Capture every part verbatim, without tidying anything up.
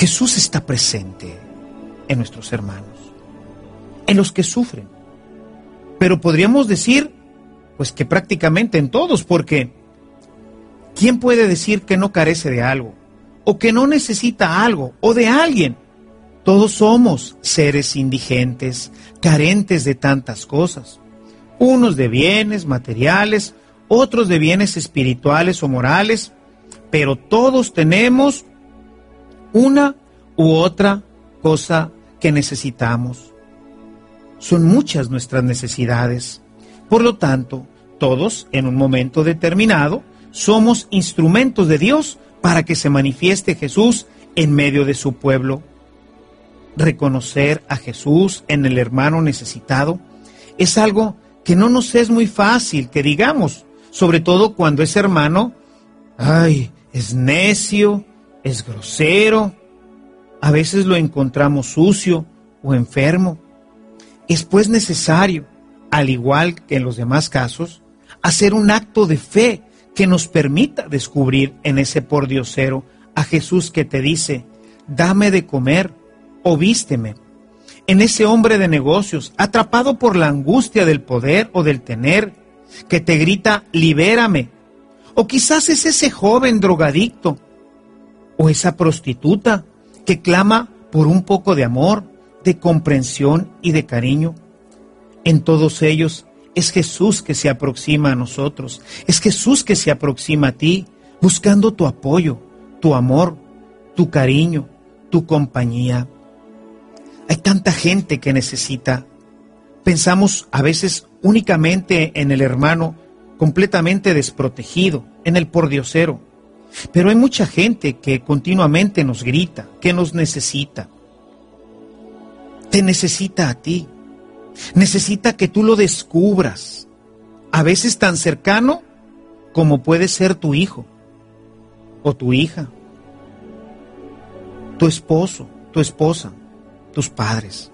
Jesús está presente en nuestros hermanos, en los que sufren. Pero podríamos decir, pues que prácticamente en todos, porque ¿quién puede decir que no carece de algo? O que no necesita algo, o de alguien. Todos somos seres indigentes, carentes de tantas cosas. Unos de bienes materiales, otros de bienes espirituales o morales, pero todos tenemos una u otra cosa que necesitamos. Son muchas nuestras necesidades. Por lo tanto, todos, en un momento determinado, somos instrumentos de Dios para que se manifieste Jesús en medio de su pueblo. Reconocer a Jesús en el hermano necesitado es algo que no nos es muy fácil que digamos, sobre todo cuando ese hermano, ay, es necio, es grosero, a veces lo encontramos sucio o enfermo. Es pues necesario, al igual que en los demás casos, hacer un acto de fe que nos permita descubrir en ese pordiosero a Jesús que te dice, dame de comer o vísteme. En ese hombre de negocios, atrapado por la angustia del poder o del tener, que te grita, libérame. O quizás es ese joven drogadicto, o esa prostituta que clama por un poco de amor, de comprensión y de cariño. En todos ellos es Jesús que se aproxima a nosotros, es Jesús que se aproxima a ti, buscando tu apoyo, tu amor, tu cariño, tu compañía. Hay tanta gente que necesita. Pensamos a veces únicamente en el hermano completamente desprotegido, en el pordiosero. Pero hay mucha gente que continuamente nos grita, que nos necesita. Te necesita a ti. Necesita que tú lo descubras. A veces tan cercano como puede ser tu hijo o tu hija, tu esposo, tu esposa, tus padres.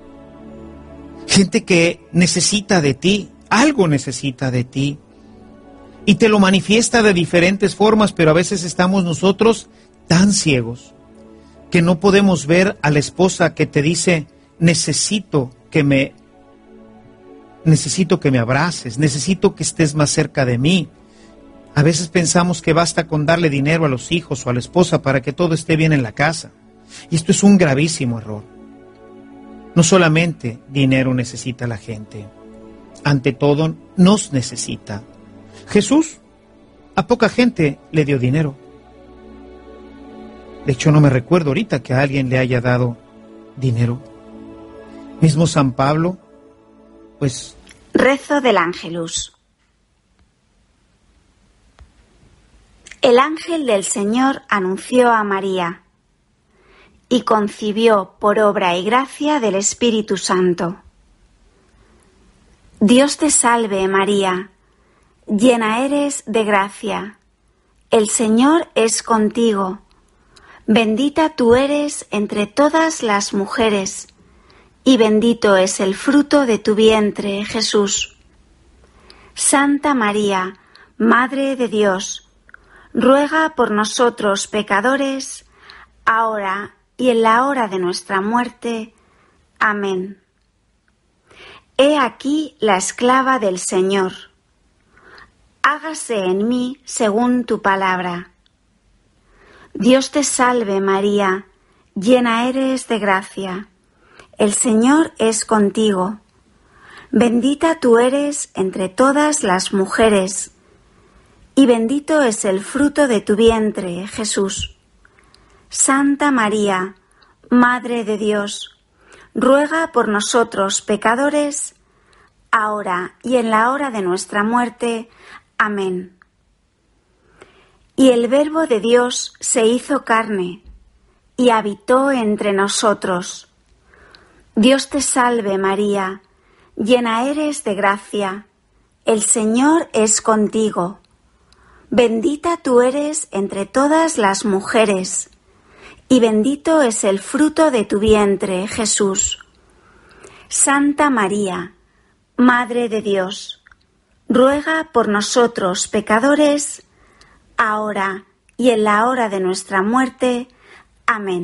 Gente que necesita de ti, algo necesita de ti. Y te lo manifiesta de diferentes formas, pero a veces estamos nosotros tan ciegos que no podemos ver a la esposa que te dice, necesito que me, necesito que me abraces, necesito que estés más cerca de mí. A veces pensamos que basta con darle dinero a los hijos o a la esposa para que todo esté bien en la casa. Y esto es un gravísimo error. No solamente dinero necesita la gente, ante todo nos necesita. Jesús a poca gente le dio dinero. De hecho, no me recuerdo ahorita que a alguien le haya dado dinero. Mismo San Pablo, pues... Rezo del Ángelus. El ángel del Señor anunció a María y concibió por obra y gracia del Espíritu Santo. Dios te salve, María, llena eres de gracia, el Señor es contigo, bendita tú eres entre todas las mujeres, y bendito es el fruto de tu vientre, Jesús. Santa María, Madre de Dios, ruega por nosotros pecadores, ahora y en la hora de nuestra muerte. Amén. He aquí la esclava del Señor. Hágase en mí según tu palabra. Dios te salve, María, llena eres de gracia. El Señor es contigo. Bendita tú eres entre todas las mujeres, y bendito es el fruto de tu vientre, Jesús. Santa María, Madre de Dios, ruega por nosotros pecadores, ahora y en la hora de nuestra muerte. Amén. Y el Verbo de Dios se hizo carne y habitó entre nosotros. Dios te salve, María, llena eres de gracia, el Señor es contigo. Bendita tú eres entre todas las mujeres, y bendito es el fruto de tu vientre, Jesús. Santa María, Madre de Dios, ruega por nosotros pecadores, ahora y en la hora de nuestra muerte. Amén.